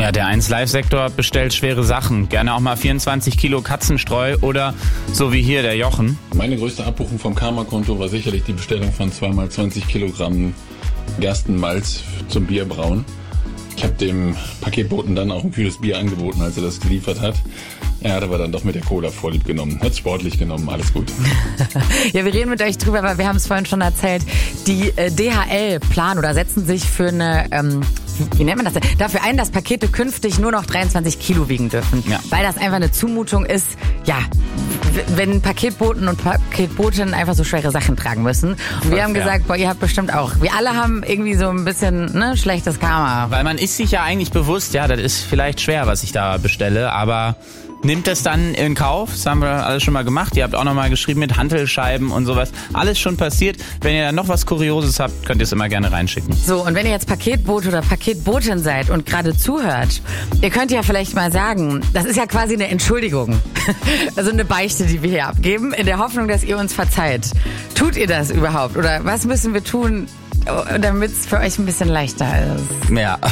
Ja, der 1Live-Sektor bestellt schwere Sachen. Gerne auch mal 24 Kilo Katzenstreu oder so wie hier der Jochen. Meine größte Abbuchung vom Karma-Konto war sicherlich die Bestellung von 2x 20 Kilogramm Gerstenmalz zum Bierbrauen. Ich habe dem Paketboten dann auch ein kühles Bier angeboten, als er das geliefert hat. Er hat aber dann doch mit der Cola vorlieb genommen. Hat sportlich genommen, alles gut. Ja, wir reden mit euch drüber, weil wir haben es vorhin schon erzählt. Die DHL planen oder setzen sich für eine, wie nennt man das denn? Dafür ein, dass Pakete künftig nur noch 23 Kilo wiegen dürfen. Ja. Weil das einfach eine Zumutung ist, ja, wenn Paketboten und Paketbotinnen einfach so schwere Sachen tragen müssen. Und wir haben gesagt, boah, ihr habt bestimmt auch. Wir alle haben irgendwie so ein bisschen schlechtes Karma. Weil man ist sich ja eigentlich bewusst, ja, das ist vielleicht schwer, was ich da bestelle, aber nimmt es dann in Kauf. Das haben wir alles schon mal gemacht. Ihr habt auch noch mal geschrieben mit Hantelscheiben und sowas. Alles schon passiert. Wenn ihr dann noch was Kurioses habt, könnt ihr es immer gerne reinschicken. So, und wenn ihr jetzt Paketbote oder Paketbotin seid und gerade zuhört, ihr könnt ja vielleicht mal sagen, das ist ja quasi eine Entschuldigung. Also eine Beichte, die wir hier abgeben, in der Hoffnung, dass ihr uns verzeiht. Tut ihr das überhaupt? Oder was müssen wir tun, damit es für euch ein bisschen leichter ist? Ja.